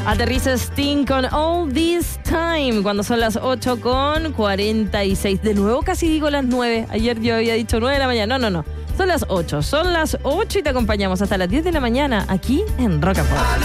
Aterriza Sting con All This Time cuando son las 8:46. De nuevo casi digo las 9. Ayer yo había dicho 9 de la mañana. No. Son las 8 y te acompañamos hasta las 10 de la mañana aquí en Rock and Pop.